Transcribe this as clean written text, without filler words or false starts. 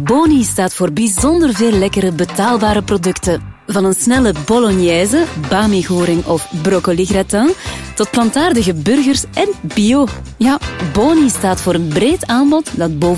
Boni staat voor bijzonder veel lekkere, betaalbare producten. Van een snelle bolognese, bami-goring of broccoli-gratin, tot plantaardige burgers en bio. Ja, Boni staat voor een breed aanbod dat boven